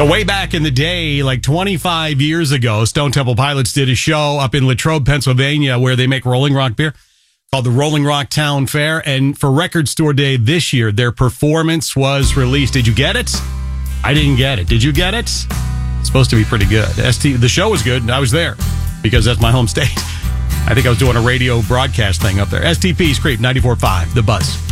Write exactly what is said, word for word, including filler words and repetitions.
So way back in the day, like twenty-five years ago, Stone Temple Pilots did a show up in Latrobe, Pennsylvania, where they make Rolling Rock beer called the Rolling Rock Town Fair. And for Record Store Day this year, their performance was released. Did you get it? I didn't get it. Did you get it? It's supposed to be pretty good. S T, the show was good. I was there because that's my home state. I think I was doing a radio broadcast thing up there. S T P's Creep, ninety-four point five, The Buzz.